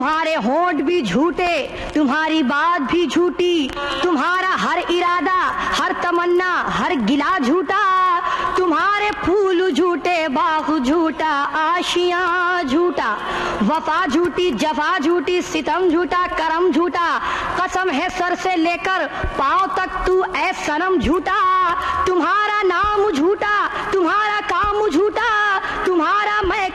तुम्हारे होंठ भी झूठे, तुम्हारी बात भी झूठी, तुम्हारा हर इरादा, हर तमन्ना, हर गिला झूठा, तुम्हारे फूल झूठे, बाहु झूठा, आशियां झूठा, वफा झूठी, जफा झूठी, सितम झूठा, करम झूठा, कसम है सर से लेकर पांव तक तू ऐ सनम झूठा, तुम्हारा नाम झूठा, तुम्हारा काम झूठा।